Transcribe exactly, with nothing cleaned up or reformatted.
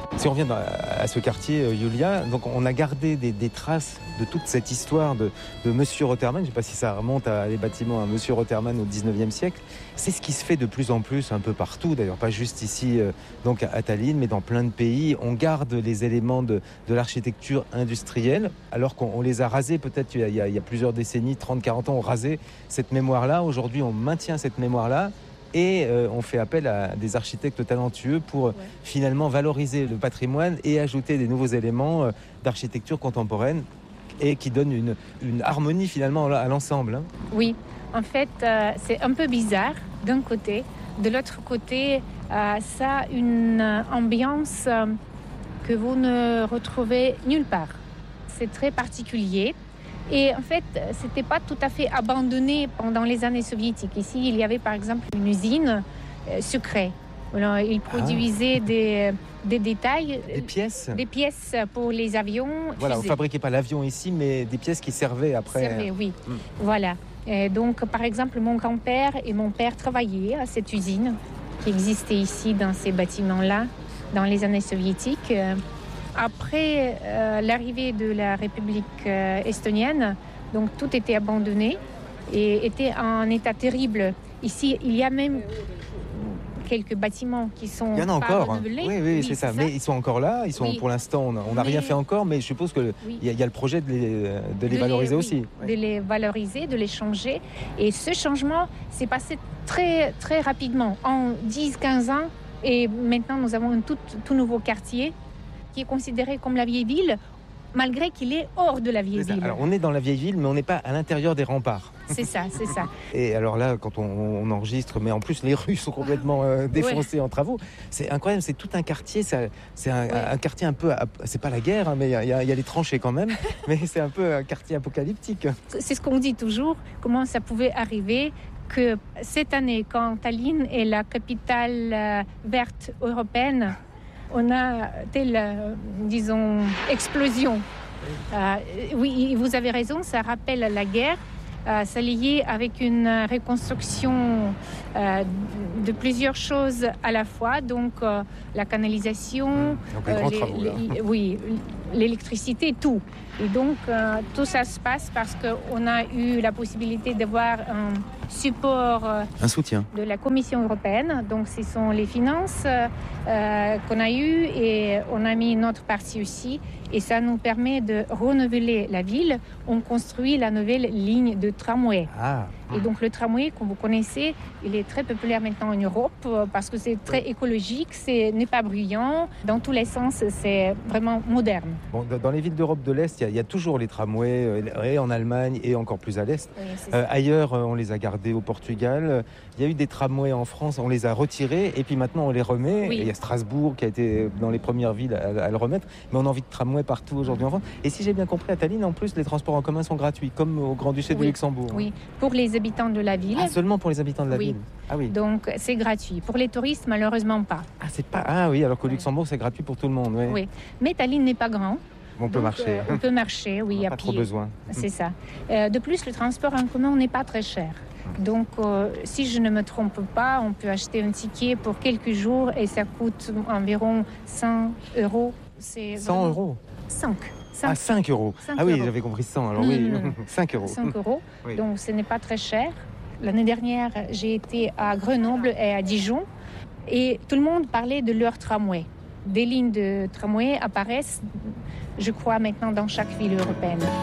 Si on revient à ce quartier, Julia, donc on a gardé des, des traces de toute cette histoire de, de Monsieur Rotherman. Je ne sais pas si ça remonte à les bâtiments à Monsieur Rotherman au dix-neuvième siècle. C'est ce qui se fait de plus en plus un peu partout, d'ailleurs pas juste ici donc à Tallinn, mais dans plein de pays. On garde les éléments de, de l'architecture industrielle, alors qu'on on les a rasés peut-être il y a, il y a plusieurs décennies, trente quarante ans, on rasait cette mémoire-là. Aujourd'hui, on maintient cette mémoire-là. Et euh, on fait appel à des architectes talentueux pour ouais. finalement valoriser le patrimoine et ajouter des nouveaux éléments euh, d'architecture contemporaine et qui donnent une, une harmonie finalement à l'ensemble. Hein. Oui, en fait, euh, c'est un peu bizarre d'un côté. De l'autre côté, euh, ça a une ambiance euh, que vous ne retrouvez nulle part. C'est très particulier. Et en fait, ce n'était pas tout à fait abandonné pendant les années soviétiques. Ici, il y avait par exemple une usine euh, secrète. Alors, ils produisaient ah. des, des détails. Des pièces Des pièces pour les avions. Voilà, fusées. On ne fabriquait pas l'avion ici, mais des pièces qui servaient après. Servaient, oui. Hum. Voilà. Et donc, par exemple, mon grand-père et mon père travaillaient à cette usine qui existait ici dans ces bâtiments-là, dans les années soviétiques. Après euh, l'arrivée de la République euh, estonienne, donc tout était abandonné et était en état terrible. Ici, il y a même quelques bâtiments qui sont il y en a pas encore. renouvelés. Oui, oui, oui, c'est, c'est ça. ça. Mais ils sont encore là. Ils sont oui. Pour l'instant, on n'a mais... rien fait encore, mais je suppose que oui. y, y a le projet de les, de les de valoriser les, aussi. Oui, de les valoriser, de les changer. Et ce changement s'est passé très, très rapidement, en dix à quinze ans. Et maintenant, nous avons un tout, tout nouveau quartier qui est considéré comme la vieille ville, malgré qu'il est hors de la vieille ville. Alors, on est dans la vieille ville, mais on n'est pas à l'intérieur des remparts. C'est ça, c'est ça. Et alors là, quand on, on enregistre, mais en plus, les rues sont complètement euh, défoncées ouais. en travaux. C'est incroyable, c'est tout un quartier. Ça, c'est un, ouais. un quartier un peu... C'est pas la guerre, hein, mais il y, y, y a les tranchées quand même. Mais c'est un peu un quartier apocalyptique. C'est ce qu'on dit toujours, comment ça pouvait arriver que cette année, quand Tallinn est la capitale euh, verte européenne, on a telle, euh, disons, explosion. Euh, oui, vous avez raison, ça rappelle la guerre. Euh, ça lié avec une reconstruction euh, de plusieurs choses à la fois. Donc, euh, la canalisation, donc les grands travaux, les, les, oui, l'électricité, tout. Et donc, euh, tout ça se passe parce qu'on a eu la possibilité d'avoir un support euh, un soutien de la Commission européenne. Donc, ce sont les finances euh, qu'on a eues et on a mis notre partie aussi. Et ça nous permet de renouveler la ville. On construit la nouvelle ligne de tramway. Ah. Et donc, le tramway, comme vous connaissez, il est très populaire maintenant en Europe parce que c'est très écologique, ce n'est pas bruyant. Dans tous les sens, c'est vraiment moderne. Bon, dans les villes d'Europe de l'Est, il y a, il y a toujours les tramways, et en Allemagne et encore plus à l'Est. Oui, euh, ailleurs, on les a gardés au Portugal. Il y a eu des tramways en France, on les a retirés et puis maintenant on les remet. Oui. Et il y a Strasbourg qui a été dans les premières villes à, à le remettre. Mais on a envie de tramways partout aujourd'hui en France. Et si j'ai bien compris, à Tallinn, en plus, les transports en commun sont gratuits, comme au Grand-Duché oui. de Luxembourg. Oui, pour les habitants de la ville. Ah, seulement pour les habitants de la oui. ville. Ah oui. Donc c'est gratuit. Pour les touristes, malheureusement pas. Ah, c'est pas... ah oui, alors qu'au Luxembourg, c'est gratuit pour tout le monde. Oui. Oui. Mais Tallinn n'est pas grand. On peut Donc, marcher. Euh, on peut marcher, oui, on à pas pied. Trop besoin. C'est ça. Euh, de plus, le transport en commun n'est pas très cher. Donc, euh, si je ne me trompe pas, on peut acheter un ticket pour quelques jours et ça coûte environ cent euros. C'est cent vraiment... euros cinq. Ah, cinq euros. cinq Ah oui, euros. j'avais compris cent. Alors non, oui, non, non. cinq euros. cinq euros. Oui. Donc, ce n'est pas très cher. L'année dernière, j'ai été à Grenoble et à Dijon et tout le monde parlait de leur tramway. Des lignes de tramway apparaissent, je crois, maintenant dans chaque ville européenne.